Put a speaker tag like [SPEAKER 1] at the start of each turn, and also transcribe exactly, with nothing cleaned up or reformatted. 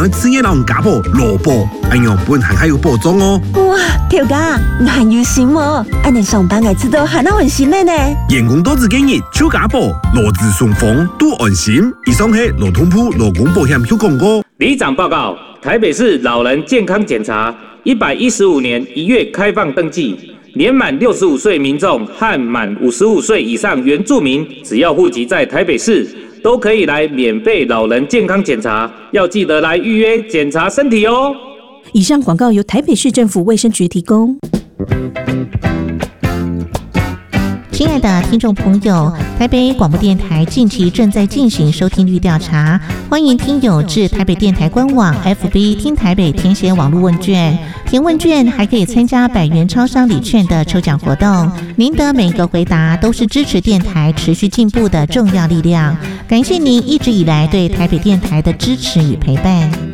[SPEAKER 1] 去吃嘢老人家婆萝卜，哎呦，本还还有保障哦。
[SPEAKER 2] 哇，条家，你很有心哦，按你上班还知道还那很心的呢。
[SPEAKER 1] 员工多子建议手家婆，罗子顺风都安心。以上是罗通铺劳工保险有广告。
[SPEAKER 3] 里长报告：台北市老人健康检查，一百一十五年一月开放登记。年满六十五岁民众和满五十五岁以上原住民，只要户籍在台北市，都可以来免费老人健康检查，要记得来预约检查身体哦。
[SPEAKER 4] 以上广告由台北市政府卫生局提供。
[SPEAKER 5] 亲爱的听众朋友，台北广播电台近期正在进行收听率调查，欢迎听友至台北电台官网 F B 听台北填写网络问卷，填问卷还可以参加百元超商礼券的抽奖活动，您的每个回答都是支持电台持续进步的重要力量，感谢您一直以来对台北电台的支持与陪伴。